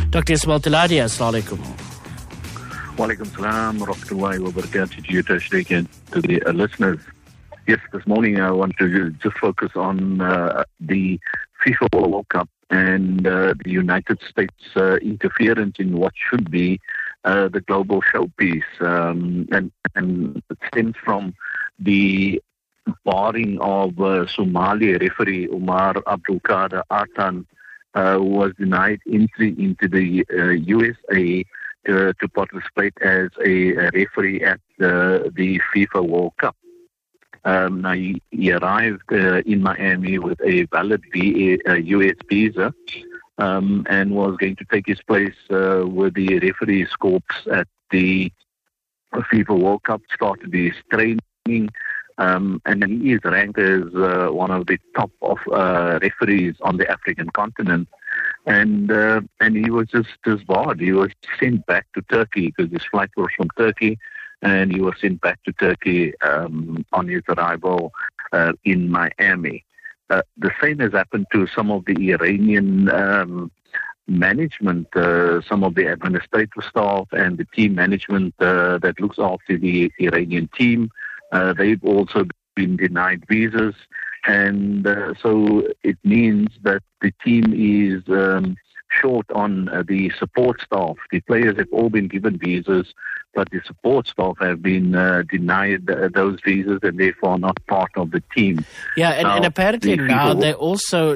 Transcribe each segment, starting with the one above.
Dr. Ismail Teladi, assalamu alaikum. Walaikum salam, rahmatullahi wa barakatuh to you, Tashriq, and to the listeners. Yes, this morning I want to just focus on the FIFA World Cup and the United States interference in what should be the global showpiece. And it stems from the barring of Somali referee Umar Abdul Qadir Artan, who was denied entry into the USA to participate as a referee at the FIFA World Cup. Now he arrived in Miami with a valid US visa and was going to take his place with the referee's corps at the FIFA World Cup, started his training, and he is ranked as one of the top of referees on the African continent. And he was just disbarred. He was sent back to Turkey because his flight was from Turkey, and he was sent back to Turkey on his arrival in Miami. The same has happened to some of the Iranian management, some of the administrative staff and the team management that looks after the Iranian team. They've also been denied visas. And so it means that the team is short on the support staff. The players have all been given visas, but the support staff have been denied those visas and therefore not part of the team. Yeah, and apparently now they also,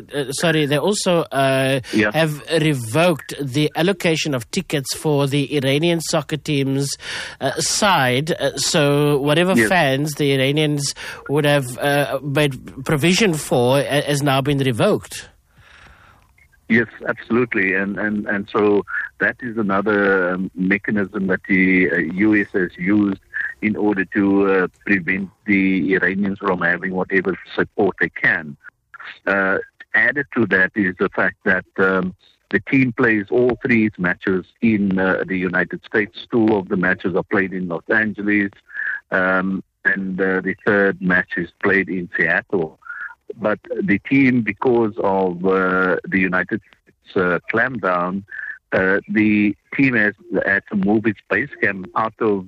have revoked the allocation of tickets for the Iranian soccer team's side. So whatever fans the Iranians would have made provision for has now been revoked. Yes, absolutely. And so that is another mechanism that the US has used in order to prevent the Iranians from having whatever support they can. Added to that is the fact that the team plays all three matches in the United States. Two of the matches are played in Los Angeles, and the third match is played in Seattle. But the team, because of the United States clampdown, the team has had to move its base camp out of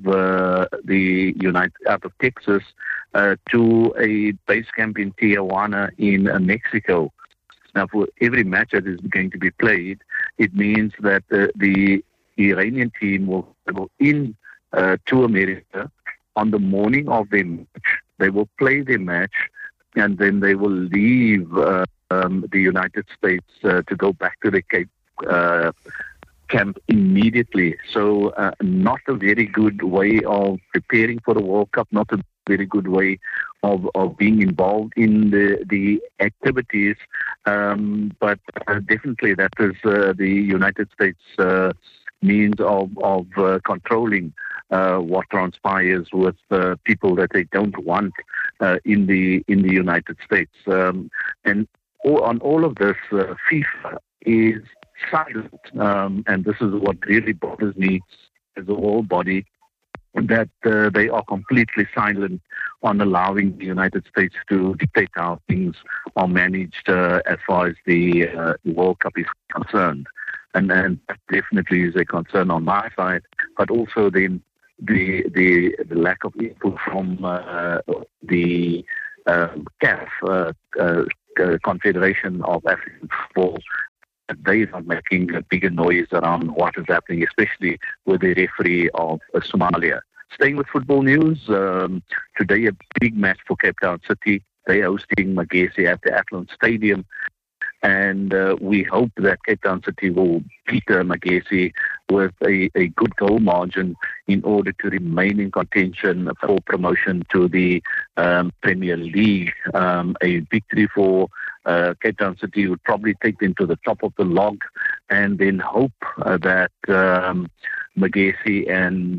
Texas to a base camp in Tijuana in Mexico. Now, for every match that is going to be played, it means that the Iranian team will go in to America on the morning of their match. They will play their match, and then they will leave the United States to go back to the Cape camp immediately. So not a very good way of preparing for the World Cup, not a very good way of being involved in the activities. But definitely that is the United States means of controlling what transpires with people that they don't want in the United States. And on all of this, FIFA is silent, and this is what really bothers me as a whole body, that they are completely silent on allowing the United States to dictate how things are managed as far as the World Cup is concerned. And that definitely is a concern on my side, but also then the lack of input from the CAF, Confederation of African Football. They are making a bigger noise around what is happening, especially with the referee of Somalia. Staying with football news, today a big match for Cape Town City. They are hosting Magesi at the Athlone Stadium. And we hope that Cape Town City will beat Magesi with a good goal margin in order to remain in contention for promotion to the Premier League. A victory for Cape Town City would probably take them to the top of the log, and then hope that Magesi and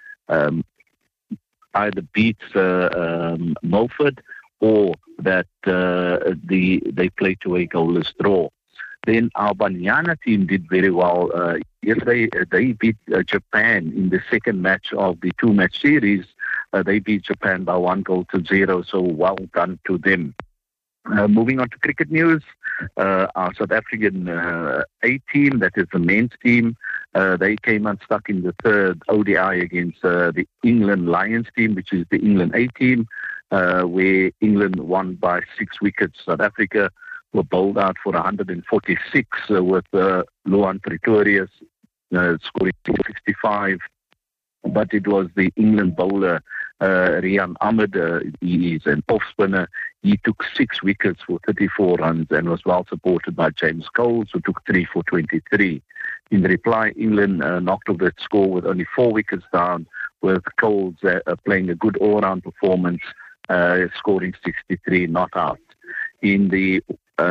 either beats Milford, or that they play to a goalless draw. Then our Banyana team did very well. Yesterday, they beat Japan in the second match of the two-match series. They beat Japan by 1-0, so well done to them. Moving on to cricket news, our South African A team, that is the men's team, they came unstuck in the third ODI against the England Lions team, which is the England A team, where England won by 6 wickets. South Africa were bowled out for 146 with Luan Pretorius scoring 65. But it was the England bowler, Rian Ahmed, he is an off-spinner. He took 6 wickets for 34 runs and was well supported by James Coles, who took 3 for 23. In reply, England knocked off that score with only 4 wickets down, with Coles playing a good all-round performance, scoring 63, not out. In the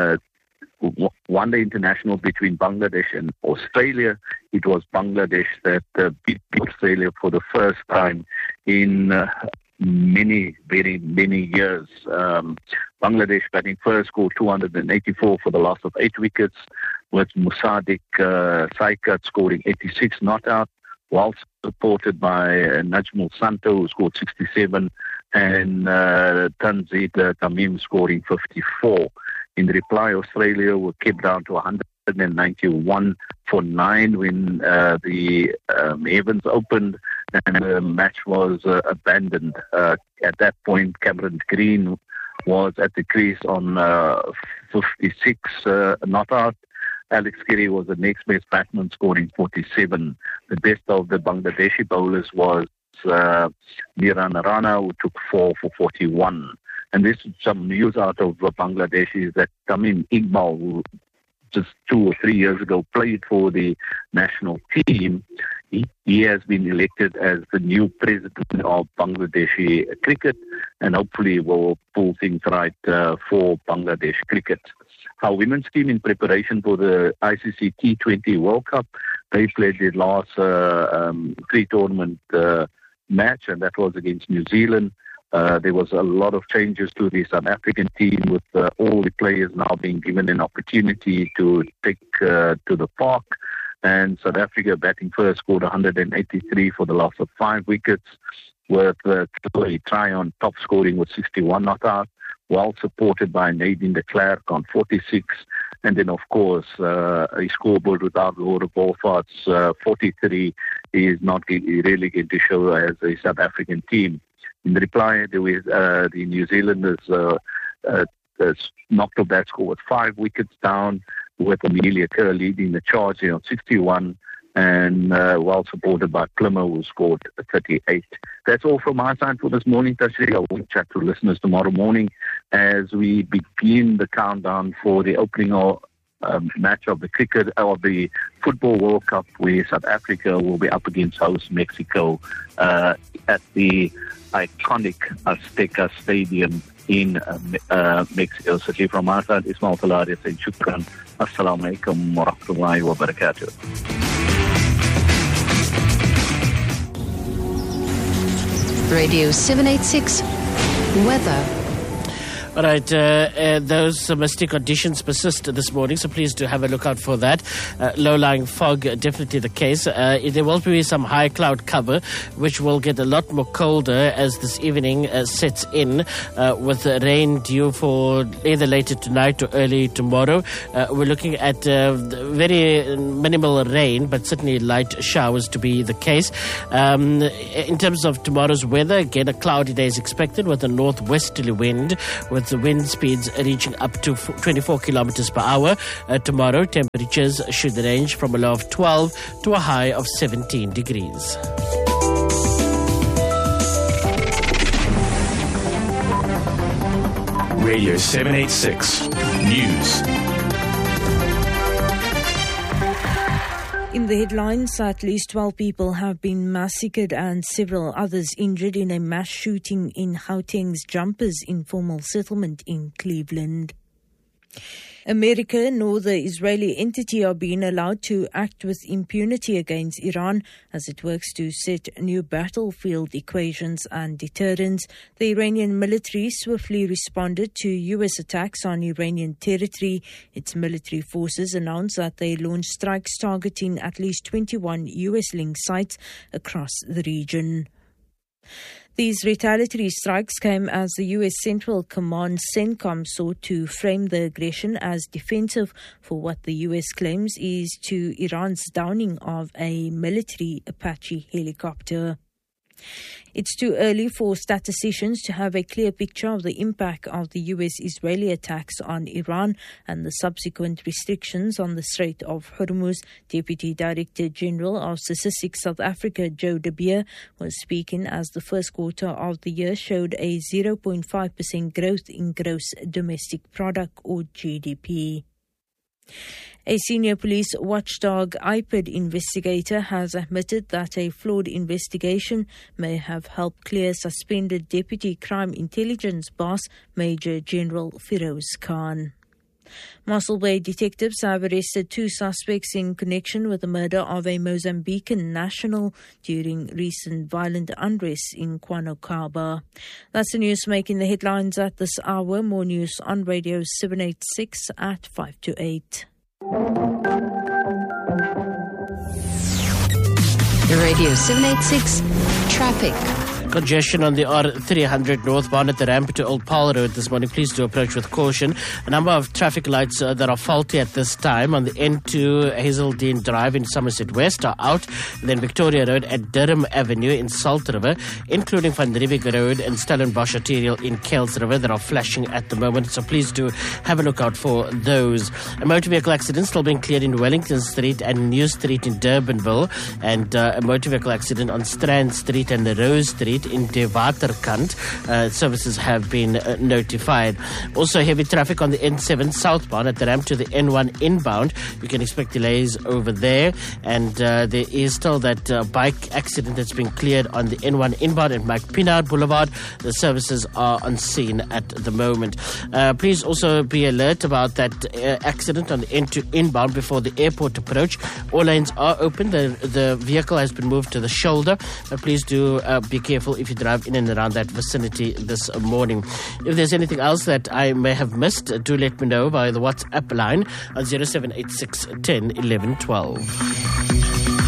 one-day international between Bangladesh and Australia, it was Bangladesh that beat Australia for the first time in very many years. Bangladesh batting first scored 284 for the loss of 8 wickets, with Musadik Saikat scoring 86 not out, while supported by Najmul Santo, who scored 67, and Tanzid Tamim scoring 54. In reply, Australia were kept down to 191 for 9 when the Evans opened and the match was abandoned. At that point, Cameron Green was at the crease on 56 not out. Alex Carey was the next best batsman, scoring 47. The best of the Bangladeshi bowlers was Miran Rana, who took 4 for 41. And this is some news out of Bangladesh is that Tamim Iqbal, who just 2 or 3 years ago played for the national team, he has been elected as the new president of Bangladeshi cricket, and hopefully will pull things right for Bangladesh cricket. Our women's team, in preparation for the ICC T20 World Cup, they played their last pre-tournament match, and that was against New Zealand. There was a lot of changes to the South African team, with all the players now being given an opportunity to take to the park. And South Africa batting first scored 183 for the loss of 5 wickets, with Chloe Tryon top scoring with 61 not out, well supported by Nadine de Klerk on 46. And then, of course, a scoreboard without Laura Bolfart's 43 is not really going to show as a South African team. In reply, there was, the New Zealanders knocked off that score with 5 wickets down, with Amelia Kerr leading the charge on 61, and well supported by Plummer, who scored 38. That's all from my side for this morning, Tashri. I will chat to listeners tomorrow morning as we begin the countdown for the opening of match of the cricket of the Football World Cup, where South Africa will be up against host Mexico at the iconic Azteca Stadium in Mexico City. From our side, Ismail Talari saying shukran. Assalamu alaikum wa rahmatullahi wa barakatuh. Radio 786 Weather. All right, those misty conditions persist this morning, so please do have a look out for that. Low-lying fog, definitely the case. There will be some high cloud cover, which will get a lot more colder as this evening sets in, with rain due for either later tonight or early tomorrow. We're looking at very minimal rain, but certainly light showers to be the case. In terms of tomorrow's weather, again, a cloudy day is expected with a northwesterly wind, with the wind speeds reaching up to 24 kilometers per hour. Tomorrow, temperatures should range from a low of 12 to a high of 17 degrees. Radio 786 News. In the headlines, at least 12 people have been massacred and several others injured in a mass shooting in Gauteng's Jumpers informal settlement in Cleveland. America nor the Israeli entity are being allowed to act with impunity against Iran as it works to set new battlefield equations and deterrents. The Iranian military swiftly responded to U.S. attacks on Iranian territory. Its military forces announced that they launched strikes targeting at least 21 U.S. linked sites across the region. These retaliatory strikes came as the U.S. Central Command CENTCOM sought to frame the aggression as defensive for what the U.S. claims is to Iran's downing of a military Apache helicopter. It's too early for statisticians to have a clear picture of the impact of the U.S.-Israeli attacks on Iran and the subsequent restrictions on the Strait of Hormuz. Deputy Director General of Statistics South Africa, Joe De Beer, was speaking as the first quarter of the year showed a 0.5% growth in gross domestic product or GDP. A senior police watchdog IPID investigator has admitted that a flawed investigation may have helped clear suspended Deputy Crime Intelligence Boss Major General Firoz Khan. Mossel Bay detectives have arrested 2 suspects in connection with the murder of a Mozambican national during recent violent unrest in Kwanokaba. That's the news making the headlines at this hour. More news on Radio 786 at 5 to 8. Radio 786 Traffic. Congestion on the R300 northbound at the ramp to Old Paul Road this morning. Please do approach with caution. A number of traffic lights that are faulty at this time on the N2 Hazeldean Drive in Somerset West are out. And then Victoria Road at Durham Avenue in Salt River, including Van Riebeeck Road and Stellenbosch Arterial in Kells River that are flashing at the moment. So please do have a look out for those. A motor vehicle accident still being cleared in Wellington Street and New Street in Durbanville, and a motor vehicle accident on Strand Street and the Rose Street in De Waterkant. Services have been notified. Also heavy traffic on the N7 southbound at the ramp to the N1 inbound. You can expect delays over there, and there is still that bike accident that's been cleared on the N1 inbound at Mike Pinard Boulevard. The services are on scene at the moment. Please also be alert about that accident on the N2 inbound before the airport approach. All lanes are open. The vehicle has been moved to the shoulder, but please do be careful if you drive in and around that vicinity this morning. If there's anything else that I may have missed, do let me know via the WhatsApp line on 0786 10 11 12.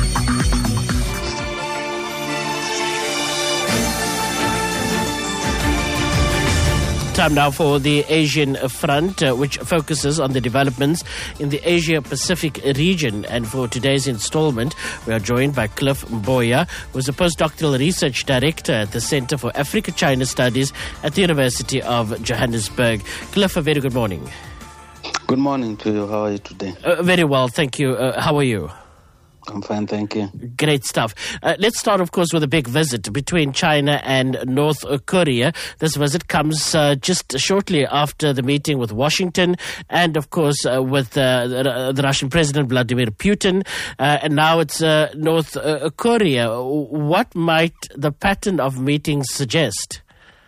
Time now for the Asian Front, which focuses on the developments in the Asia-Pacific region. And for today's installment, we are joined by Cliff Mboya, who is a postdoctoral research director at the Center for Africa-China Studies at the University of Johannesburg. Cliff, a very good morning. Good morning to you. How are you today? Very well, thank you. How are you? I'm fine, thank you. Great stuff. Let's start, of course, with a big visit between China and North Korea. This visit comes just shortly after the meeting with Washington and, of course, with the Russian President Vladimir Putin. And now it's North Korea. What might the pattern of meetings suggest?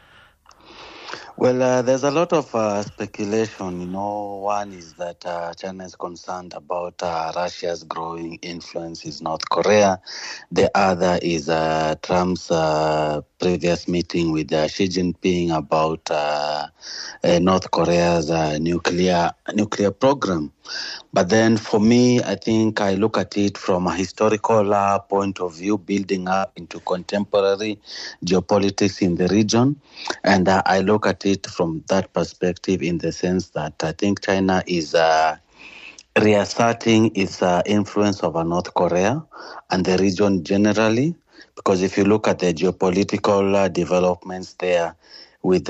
Well, there's a lot of speculation. One is that China is concerned about Russia's growing influence in North Korea. The other is Trump's previous meeting with Xi Jinping about North Korea's nuclear program. But then for me, I think I look at it from a historical point of view, building up into contemporary geopolitics in the region. And I look at it from that perspective in the sense that I think China is reasserting its influence over North Korea and the region generally. Because if you look at the geopolitical developments there with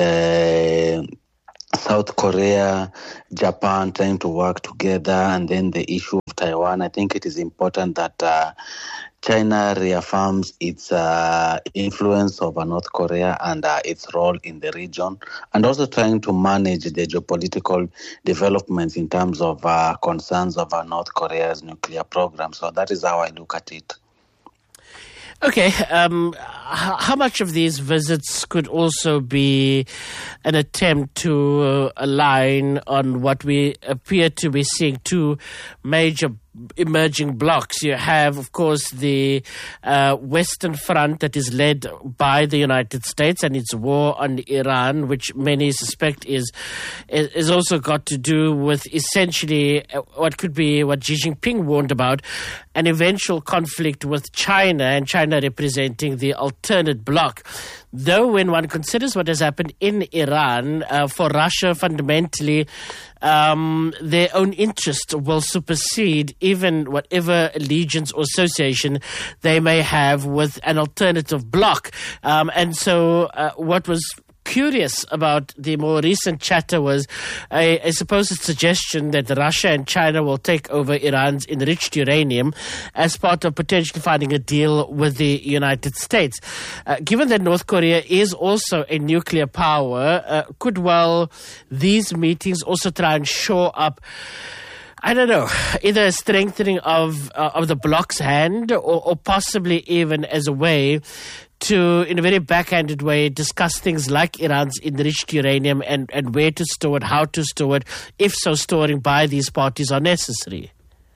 South Korea, Japan trying to work together, and then the issue of Taiwan, I think it is important that China reaffirms its influence over North Korea and its role in the region, and also trying to manage the geopolitical developments in terms of concerns over North Korea's nuclear program. So that is how I look at it. Okay, how much of these visits could also be an attempt to align on what we appear to be seeing two major emerging blocks? You have, of course, the Western Front that is led by the United States and its war on Iran, which many suspect is also got to do with essentially what could be what Xi Jinping warned about, an eventual conflict with China, and China representing the alternate bloc. Though when one considers what has happened in Iran, for Russia fundamentally, their own interest will supersede even whatever allegiance or association they may have with an alternative bloc. And so what was curious about the more recent chatter was a supposed suggestion that Russia and China will take over Iran's enriched uranium as part of potentially finding a deal with the United States. Given that North Korea is also a nuclear power, could these meetings also try and shore up, I don't know, either a strengthening of the bloc's hand or possibly even as a way to, in a very backhanded way, discuss things like Iran's enriched uranium and where to store it, how to store it, if so storing by these parties are necessary?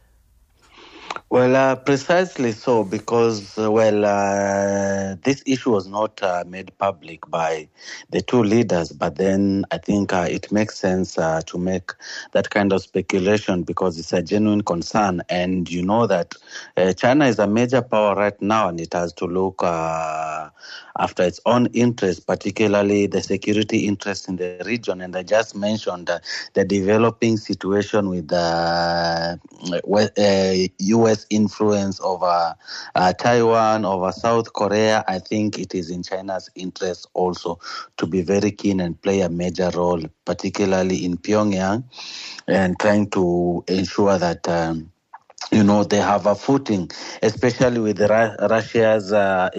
Well, precisely so, because, this issue was not made public by the two leaders, but then I think it makes sense to make that kind of speculation because it's a genuine concern. And you know that China is a major power right now, and it has to look after its own interests, particularly the security interests in the region. And I just mentioned the developing situation with U.S. influence over Taiwan, over South Korea. I think it is in China's interest also to be very keen and play a major role, particularly in Pyongyang, and trying to ensure that they have a footing, especially with Russia's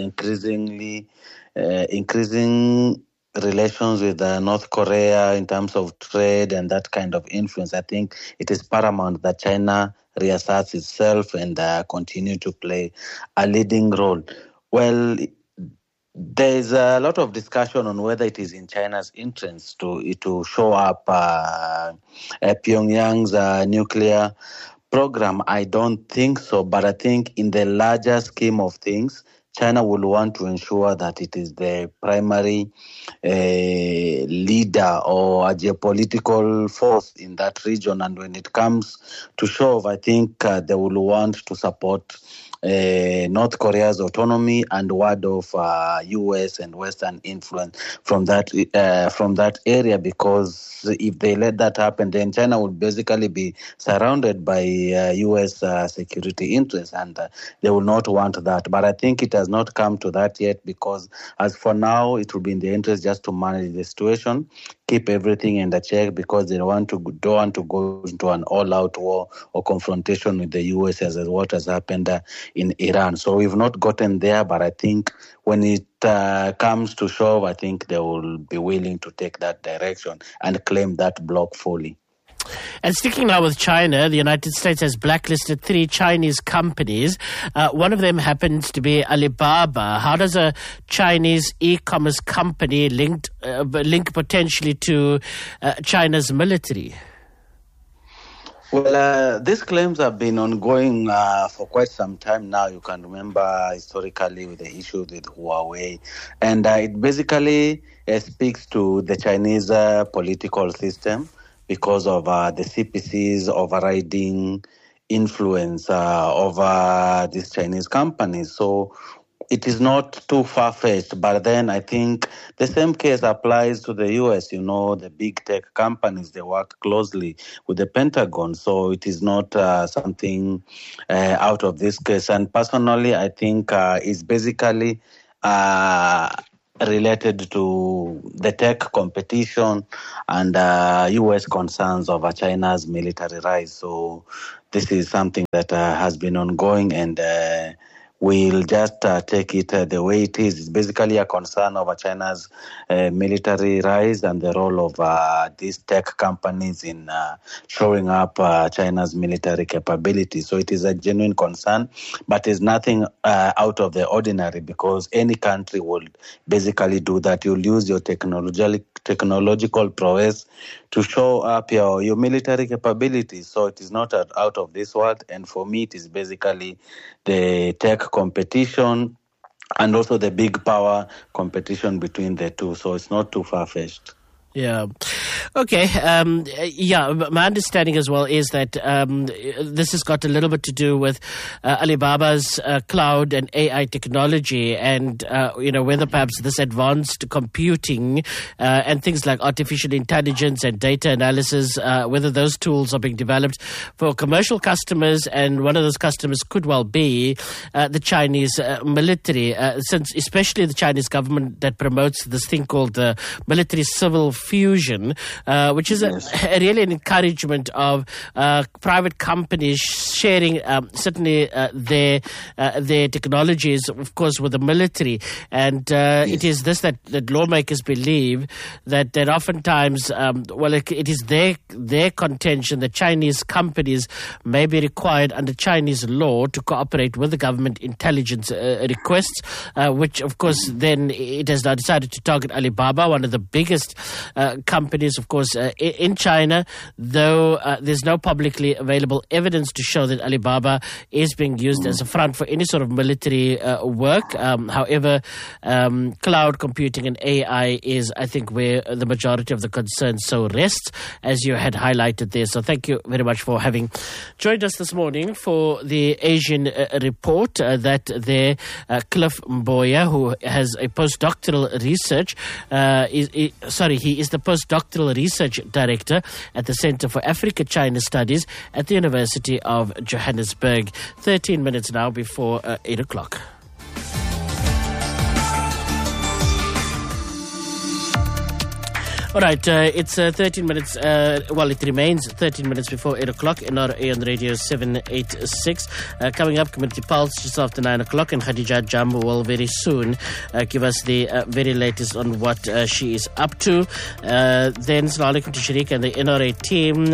increasing relations with North Korea in terms of trade and that kind of influence. I think it is paramount that China reasserts itself and continue to play a leading role. Well, there is a lot of discussion on whether it is in China's interest to show up Pyongyang's nuclear program. I don't think so, but I think in the larger scheme of things, China will want to ensure that it is the primary leader or a geopolitical force in that region. And when it comes to shove, I think they will want to support North Korea's autonomy and word of U.S. and Western influence from that area, because if they let that happen, then China would basically be surrounded by U.S. security interests, and they will not want that. But I think it has not come to that yet, because as for now, it will be in their interest just to manage the situation, keep everything under check, because they don't want to go into an all-out war or confrontation with the U.S. as what has happened in Iran. So we've not gotten there, but I think when it comes to shove, I think they will be willing to take that direction and claim that block fully. And sticking now with China, the United States has blacklisted 3 Chinese companies. One of them happens to be Alibaba. How does a Chinese e-commerce company link potentially to China's military? Well, these claims have been ongoing for quite some time now. You can remember historically with the issue with Huawei. And it basically speaks to the Chinese political system, because of the CPC's overriding influence over these Chinese companies. So it is not too far-fetched, but then I think the same case applies to the U.S. The big tech companies, they work closely with the Pentagon, so it is not something out of this case. And personally, I think it's basically related to the tech competition and U.S. concerns over China's military rise. So this is something that has been ongoing, and we'll just take it the way it is. It's basically a concern over China's military rise and the role of these tech companies in showing up China's military capability. So it is a genuine concern, but it's nothing out of the ordinary, because any country will basically do that. You'll use your technological prowess to show up your military capabilities. So it is not out of this world. And for me, it is basically the tech competition and also the big power competition between the two. So it's not too far-fetched. Yeah. Okay. My understanding as well is that this has got a little bit to do with Alibaba's cloud and AI technology, and whether perhaps this advanced computing and things like artificial intelligence and data analysis, whether those tools are being developed for commercial customers, and one of those customers could well be the Chinese military, since especially the Chinese government that promotes this thing called the military-civil fusion, which is really an encouragement of private companies sharing certainly their technologies, of course, with the military. And it is this that lawmakers believe that oftentimes, it is their contention that Chinese companies may be required under Chinese law to cooperate with the government intelligence requests, which, of course, then it has now decided to target Alibaba, one of the biggest companies, of course, in China, though there's no publicly available evidence to show that Alibaba is being used as a front for any sort of military work. However, cloud computing and AI is, I think, where the majority of the concern so rests, as you had highlighted there. So thank you very much for having joined us this morning for the Asian Report. That there, Cliff Mboya, who has a postdoctoral research, he is the postdoctoral research director at the Center for Africa-China Studies at the University of Johannesburg. 13 minutes now before 8 o'clock. All right, it's 13 minutes, it remains 13 minutes before 8 o'clock in our on Radio 786. Coming up, Community Pulse just after 9 o'clock, and Khadija Jambu will very soon give us the very latest on what she is up to. Then, Assalamu alaikum to Sharik and the NRA team.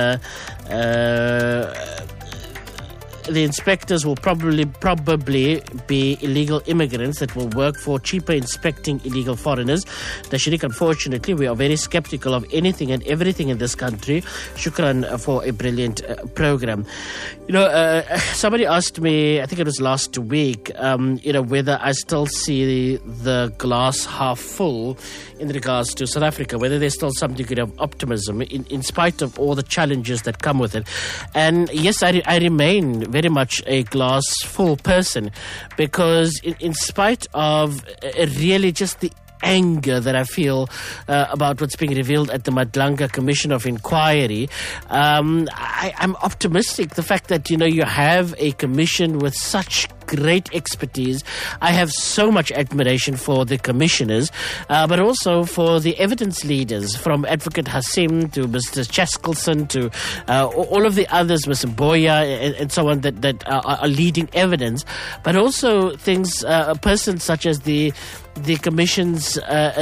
The inspectors will probably be illegal immigrants that will work for cheaper inspecting illegal foreigners. Tashriq, unfortunately, we are very skeptical of anything and everything in this country. Shukran for a brilliant program. Somebody asked me, I think it was last week, whether I still see the glass half full in regards to South Africa, whether there's still some degree of optimism in spite of all the challenges that come with it. And yes, I remain very much a glass full person, because in spite of really just the anger that I feel about what's being revealed at the Madlanga Commission of Inquiry, I'm optimistic. The fact that, you have a commission with such great expertise. I have so much admiration for the commissioners, but also for the evidence leaders, from Advocate Hassim to Mr. Cheskelson to all of the others, Mr. Boya and so on, that are leading evidence, but also persons such as the commission's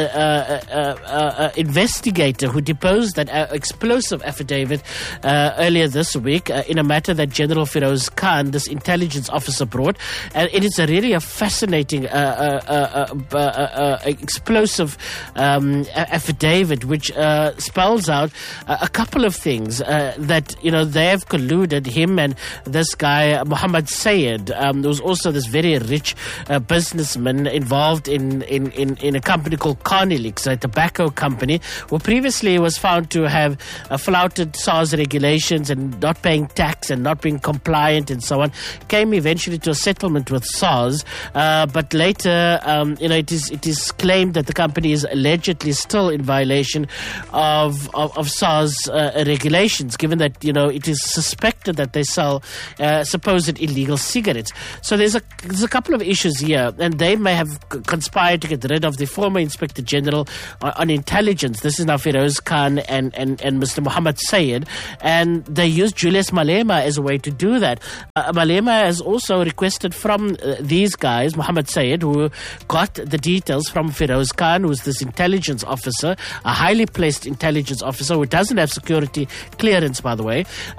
investigator who deposed that explosive affidavit earlier this week in a matter that General Feroz Khan, this intelligence officer, brought. And it is really a fascinating explosive affidavit which spells out a couple of things that, they have colluded, him and this guy, Muhammad Sayed. There was also this very rich businessman involved in a company called Carnelix, a tobacco company, who previously was found to have flouted SARS regulations and not paying tax and not being compliant and so on. Came eventually to a settlement with SARS, but later, it is claimed that the company is allegedly still in violation of SARS regulations, given that it is suspected that they sell supposed illegal cigarettes. So there's a couple of issues here, and they may have conspired to get rid of the former Inspector General on Intelligence. This is now Feroz Khan and Mr. Muhammad Sayed, and they used Julius Malema as a way to do that. Malema has also requested from these guys, Muhammad Sayed, who got the details from Feroz Khan, who's this intelligence officer, a highly placed intelligence officer who doesn't have security clearance, by the way.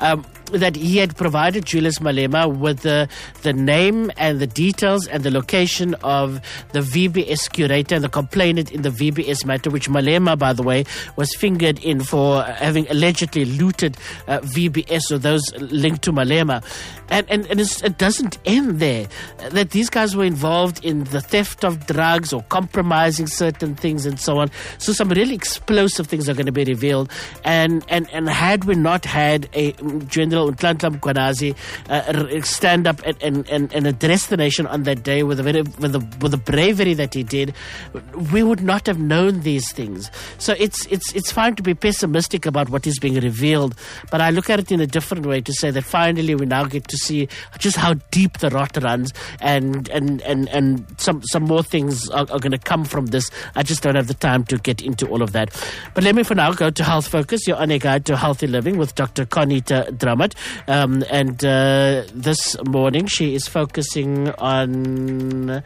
that he had provided Julius Malema with the name and the details and the location of the VBS curator and the complainant in the VBS matter, which Malema, by the way, was fingered in for having allegedly looted VBS, or those linked to Malema. And it doesn't end there. That these guys were involved in the theft of drugs or compromising certain things and so on. So some really explosive things are going to be revealed. And had we not had a General Nhlanhla Mkhwanazi stand up and address the nation on that day with the bravery that he did, we would not have known these things. So it's fine to be pessimistic about what is being revealed, but I look at it in a different way to say that finally we now get to see just how deep the rot runs, and some more things are going to come from this. I just don't have the time to get into all of that. But let me for now go to Health Focus, your on-air guide to healthy living with Dr. Conita Drummond. And this morning she is focusing on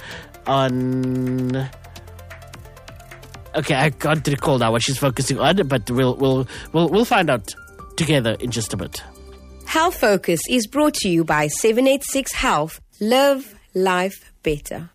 okay, I can't recall now what she's focusing on, but we'll find out together in just a bit. Health Focus is brought to you by 786 Health. Live life better.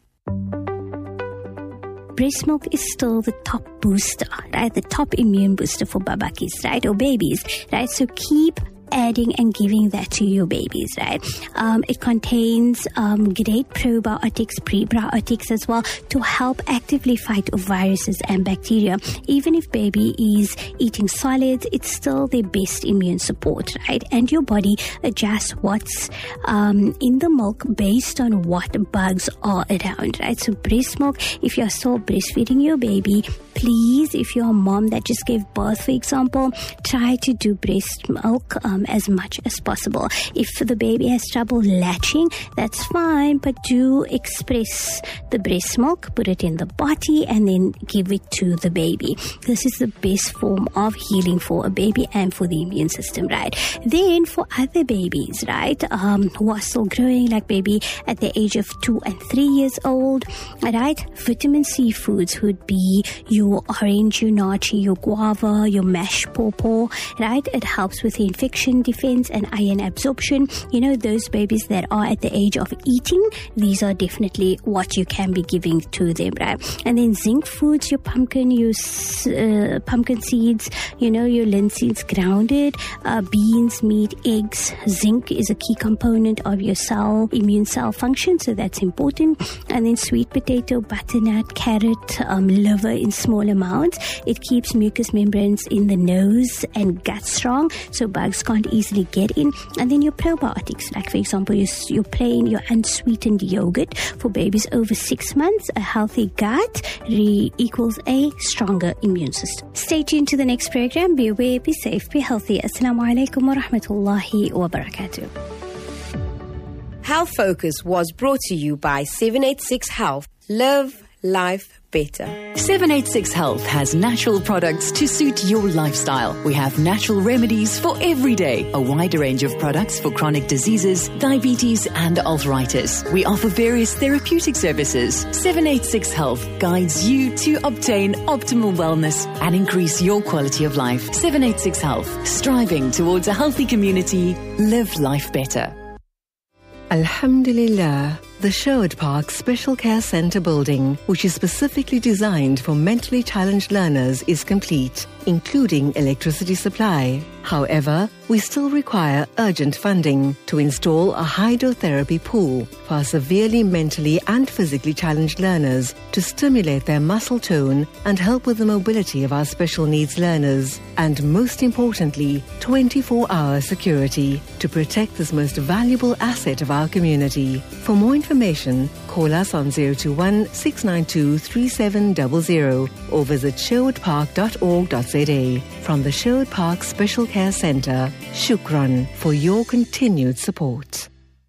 Breast milk is still the top booster, right? The top immune booster for babakis, right? Or babies, right? So keep adding and giving that to your babies, right? It contains great probiotics, prebiotics as well, to help actively fight viruses and bacteria. Even if baby is eating solids, it's still their best immune support, right? And your body adjusts what's in the milk based on what bugs are around, right? So breast milk, if you're still breastfeeding your baby, please, if you're a mom that just gave birth, for example, try to do breast milk as much as possible. If the baby has trouble latching, that's fine, but do express the breast milk, put it in the bottle, and then give it to the baby. This is the best form of healing for a baby and for the immune system, right? Then for other babies, right, who are still growing, like baby at the age of 2 and 3 years old, right, vitamin C foods would be your orange, your nachi, your guava, your mashed pawpaw, right? It helps with the infection defense and iron absorption. You know, those babies that are at the age of eating, these are definitely what you can be giving to them, right? And then zinc foods, your pumpkin, your pumpkin seeds, you know, your linseeds grounded, beans, meat, eggs. Zinc is a key component of your immune cell function, so that's important. And then sweet potato, butternut, carrot, liver in small amounts. It keeps mucous membranes in the nose and gut strong, so bugs can't easily get in. And then your probiotics, like for example, your plain, your unsweetened yogurt for babies over 6 months. A healthy gut equals a stronger immune system. Stay tuned to the next program. Be aware, be safe, be healthy. Assalamu alaikum wa rahmatullahi wa barakatuh. Health Focus was brought to you by 786 Health. Live life better. 786 Health has natural products to suit your lifestyle. We have natural remedies for every day, a wider range of products for chronic diseases, diabetes and arthritis. We offer various therapeutic services. 786 Health guides you to obtain optimal wellness and increase your quality of life. 786 Health, striving towards a healthy community. Live life better. Alhamdulillah, the Sherwood Park Special Care Centre building, which is specifically designed for mentally challenged learners, is complete, including electricity supply. However, we still require urgent funding to install a hydrotherapy pool for our severely mentally and physically challenged learners to stimulate their muscle tone and help with the mobility of our special needs learners. And most importantly, 24-hour security to protect this most valuable asset of our community. For more information, call us on 021 692 3700 or visit sherwoodpark.org.za. From the Sherwood Park Special Care Centre, Shukran for your continued support.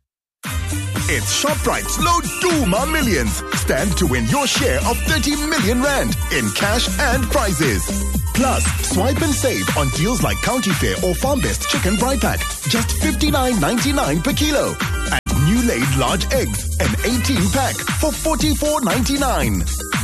It's ShopRite's Low Duma Millions. Stand to win your share of 30 million rand in cash and prizes. Plus, swipe and save on deals like County Fair or Farm Best Chicken Fry Pack, just $59.99 per kilo. And new laid large eggs, an 18-pack for $44.99.